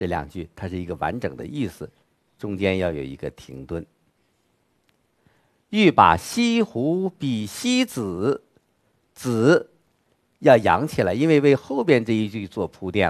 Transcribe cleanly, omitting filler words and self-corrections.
这两句它是一个完整的意思，中间要有一个停顿。欲把西湖比西子，子要扬起来，因为为后边这一句做铺垫